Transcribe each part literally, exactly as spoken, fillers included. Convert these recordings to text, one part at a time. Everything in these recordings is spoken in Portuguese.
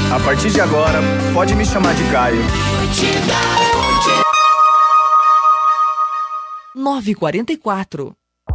A partir de agora, pode me chamar de Caio. nove e quarenta e quatro.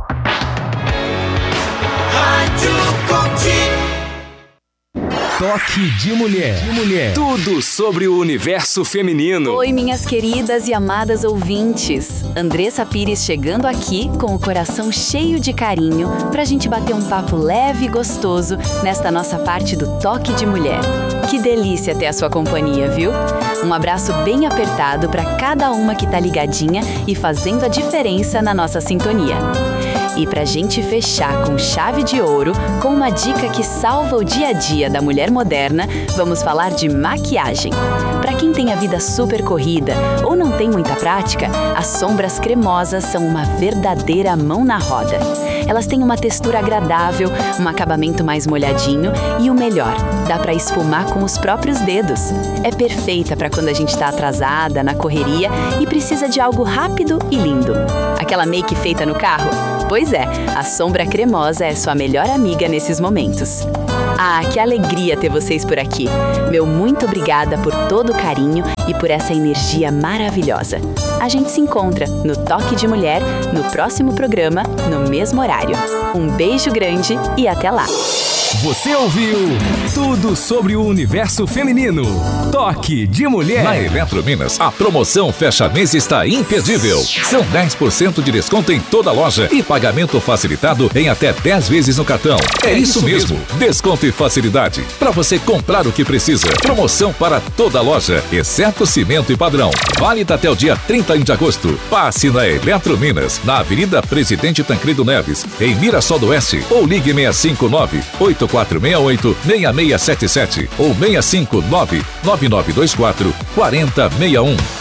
Rádio Conte. Toque de mulher. de mulher. Tudo sobre o universo feminino. Oi, minhas queridas e amadas ouvintes. Andressa Pires chegando aqui com o coração cheio de carinho pra gente bater um papo leve e gostoso nesta nossa parte do Toque de Mulher. Que delícia ter a sua companhia, viu? Um abraço bem apertado pra cada uma que tá ligadinha e fazendo a diferença na nossa sintonia. E pra gente fechar com chave de ouro, com uma dica que salva o dia a dia da mulher moderna, vamos falar de maquiagem. Pra quem tem a vida super corrida ou não tem muita prática, as sombras cremosas são uma verdadeira mão na roda. Elas têm uma textura agradável, um acabamento mais molhadinho e o melhor, dá pra esfumar com os próprios dedos. É perfeita pra quando a gente tá atrasada, na correria e precisa de algo rápido e lindo. Aquela make feita no carro? Pois é, a sombra cremosa é sua melhor amiga nesses momentos. Ah, que alegria ter vocês por aqui. Meu muito obrigada por todo o carinho e por essa energia maravilhosa. A gente se encontra no Toque de Mulher, no próximo programa, no mesmo horário. Um beijo grande e até lá. Você ouviu tudo sobre o universo feminino. Toque de mulher. Na Eletrominas, a promoção fecha mês está imperdível. São dez por cento de desconto em toda a loja e pagamento facilitado em até dez vezes no cartão. É, é isso mesmo. mesmo, desconto e facilidade para você comprar o que precisa. Promoção para toda a loja, exceto cimento e padrão. Válida até o dia trinta de agosto. Passe na Eletrominas, na Avenida Presidente Tancredo Neves, em Mirassol do Oeste, ou ligue seis cinco nove, oito quatro seis oito, seis seis sete sete ou seis cinco nove, nove nove dois quatro, quatro zero seis um.